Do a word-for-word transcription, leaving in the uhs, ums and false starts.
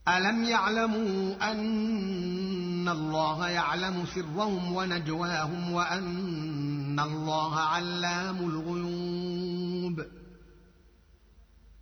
ألم يعلموا أن الله يعلم سرهم ونجواهم وأن الله علام الغيوب